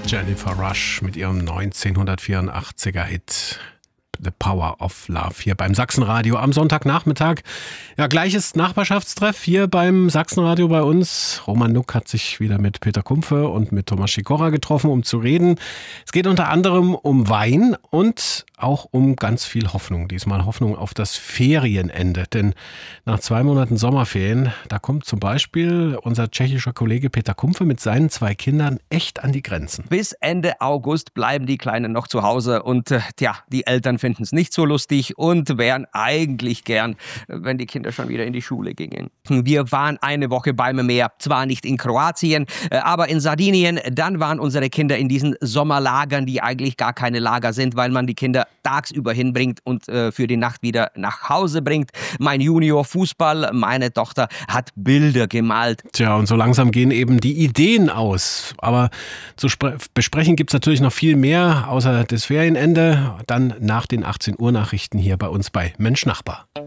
Jennifer Rush mit ihrem 1984er Hit The Power of Love hier beim Sachsenradio am Sonntagnachmittag. Ja, gleiches Nachbarschaftstreff hier beim Sachsenradio bei uns. Roman Nuck hat sich wieder mit Peter Kumpfe und mit Thomas Sikora getroffen, um zu reden. Es geht unter anderem um Wein und auch um ganz viel Hoffnung. Diesmal Hoffnung auf das Ferienende. Denn nach 2 Monaten Sommerferien, da kommt zum Beispiel unser tschechischer Kollege Peter Kumpfe mit seinen 2 Kindern echt an die Grenzen. Bis Ende August bleiben die Kleinen noch zu Hause und die Eltern finden es nicht so lustig und wären eigentlich gern, wenn die Kinder schon wieder in die Schule gingen. Wir waren eine Woche beim Meer, zwar nicht in Kroatien, aber in Sardinien. Dann waren unsere Kinder in diesen Sommerlagern, die eigentlich gar keine Lager sind, weil man die Kinder tagsüber hinbringt und für die Nacht wieder nach Hause bringt. Mein Junior Fußball, meine Tochter hat Bilder gemalt. Tja, und so langsam gehen eben die Ideen aus. Aber zu besprechen gibt es natürlich noch viel mehr, außer das Ferienende, dann nach den 18 Uhr Nachrichten hier bei uns bei Mensch Nachbar.